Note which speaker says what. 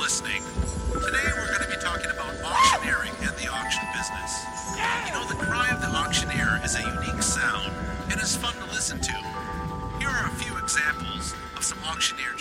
Speaker 1: listening. Today we're going to be talking about auctioneering and the auction business. You know, the cry of the auctioneer is a unique sound and is fun to listen to. Here are a few examples of some auctioneer